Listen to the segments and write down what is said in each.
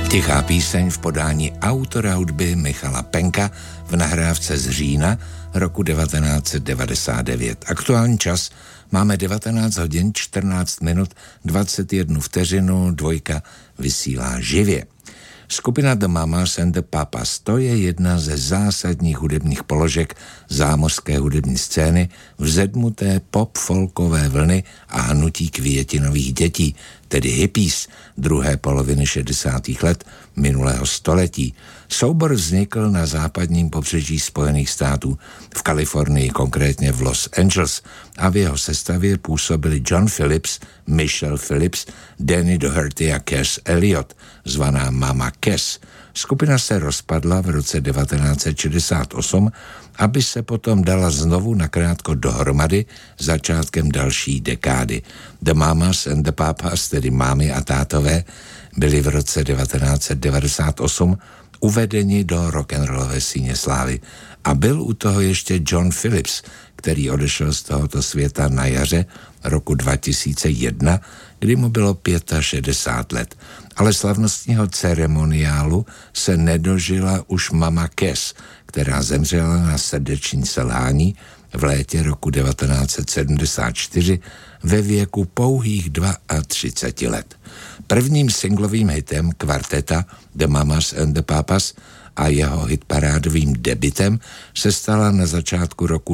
Tichá píseň v podání autora hudby Michala Penka v nahrávce z října roku 1999. Aktuální čas máme 19 hodin 14 minut 21 vteřinu, Dvojka vysílá živě. Skupina The Mamas and the Papas, to je jedna ze zásadních hudebních položek zámořské hudební scény, vzedmuté pop-folkové vlny a hnutí květinových dětí, tedy hippies druhé poloviny 60. let minulého století. Soubor vznikl na západním pobřeží Spojených států, v Kalifornii, konkrétně v Los Angeles, a v jeho sestavě působili John Phillips, Michelle Phillips, Danny Doherty a Cass Elliot, zvaná Mama Cass. Skupina se rozpadla v roce 1968, aby se potom dala znovu nakrátko dohromady začátkem další dekády. The Mamas and the Papas, tedy mámy a tátové, byli v roce 1998 uvedeni do rock'n'rollové síně slávy. A byl u toho ještě John Phillips, který odešel z tohoto světa na jaře roku 2001, kdy mu bylo 65 let. Ale slavnostního ceremoniálu se nedožila už Mama Cass, která zemřela na srdeční selhání v létě roku 1974 ve věku pouhých 32 let. Prvním singlovým hitem kvarteta The Mamas and the Papas a jeho hitparádovým debutem se stala na začátku roku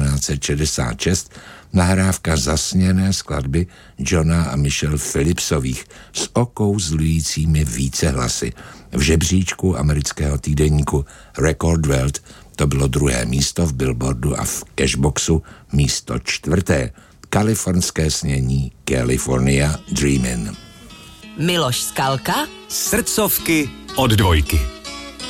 1966 nahrávka zasněné skladby Johna a Michelle Phillipsových s okouzlujícími vícehlasy. V žebříčku amerického týdeníku Record World to bylo 2. místo, v Billboardu a v Cashboxu místo 4. Kalifornské snění California Dreamin'. Miloš Skalka, srdcovky od Dvojky.